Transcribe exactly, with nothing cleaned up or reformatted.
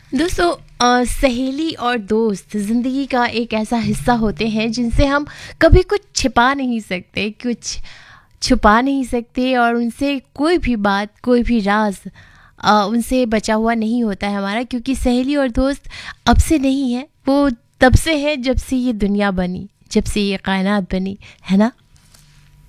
दोस्तों, अ, सहेली और दोस्त ज़िंदगी का एक ऐसा हिस्सा होते हैं जिनसे हम कभी कुछ छिपा नहीं सकते, कुछ छुपा नहीं सकते, और उनसे कोई भी बात, कोई भी राज अ, उनसे बचा हुआ नहीं होता है हमारा, क्योंकि सहेली और दोस्त अब से नहीं है, वो तब से है जब से ये दुनिया बनी, जब से ये कायनात बनी, है ना।